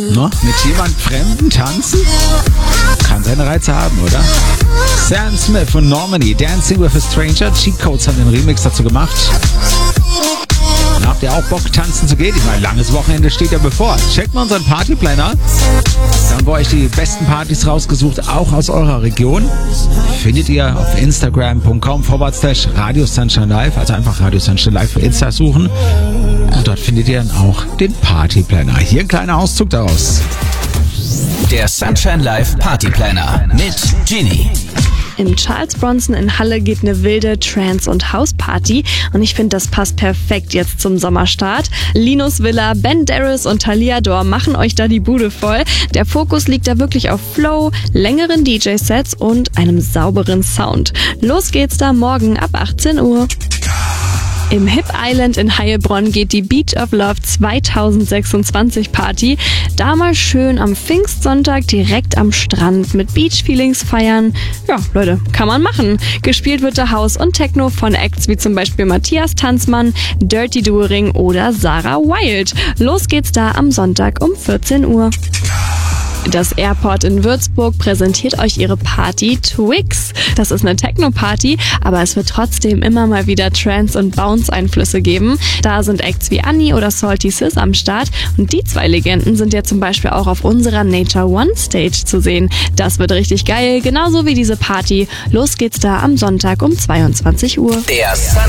No, mit jemand Fremden tanzen? Kann seine Reize haben, oder? Sam Smith und Normani, Dancing with a Stranger. Cheat Codes haben den Remix dazu gemacht. Und habt ihr auch Bock, tanzen zu gehen? Ich meine, langes Wochenende steht ja bevor. Checkt mal unseren Partyplanner. Da haben wir euch die besten Partys rausgesucht, auch aus eurer Region. Findet ihr auf instagram.com/Radio Sunshine Live. Also einfach Radio Sunshine Live für Insta suchen. Und dort findet ihr dann auch den Partyplanner. Hier ein kleiner Auszug daraus. Der Sunshine Live Partyplanner mit Genie. Im Charles Bronson in Halle geht eine wilde Trance- und House-Party und ich finde, das passt perfekt jetzt zum Sommerstart. Linus Villa, Ben Darris und Thalia Dor machen euch da die Bude voll. Der Fokus liegt da wirklich auf Flow, längeren DJ-Sets und einem sauberen Sound. Los geht's da morgen ab 18 Uhr. Im Hip Island in Heilbronn geht die Beach of Love 2026 Party. Da mal schön am Pfingstsonntag direkt am Strand mit Beach-Feelings feiern. Ja, Leute, kann man machen. Gespielt wird da House und Techno von Acts wie zum Beispiel Matthias Tanzmann, Dirty Doering oder Sarah Wild. Los geht's da am Sonntag um 14 Uhr. Das Airport in Würzburg präsentiert euch ihre Party Twix. Das ist eine Techno-Party, aber es wird trotzdem immer mal wieder Trance- und Bounce-Einflüsse geben. Da sind Acts wie Annie oder Salty Sis am Start und die zwei Legenden sind ja zum Beispiel auch auf unserer Nature One Stage zu sehen. Das wird richtig geil, genauso wie diese Party. Los geht's da am Sonntag um 22 Uhr. Der Sunshine